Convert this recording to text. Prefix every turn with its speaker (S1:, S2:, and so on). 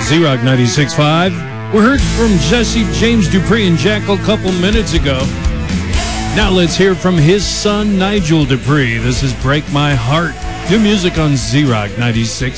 S1: Z-Rock 96.5. We heard from Jesse James Dupree and Jackal a couple minutes ago. Now let's hear from his son, Nigel Dupree. This is Break My Heart. New music on Z-Rock 96.5.